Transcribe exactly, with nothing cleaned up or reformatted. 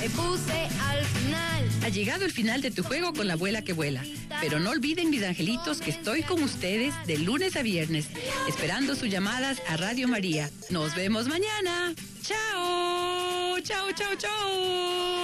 Me puse al final. Ha llegado el final de tu juego con la abuela que vuela. Pero no olviden, mis angelitos, que estoy con ustedes de lunes a viernes, esperando sus llamadas a Radio María. Nos vemos mañana. ¡Chao! ¡Chao, chao, chao!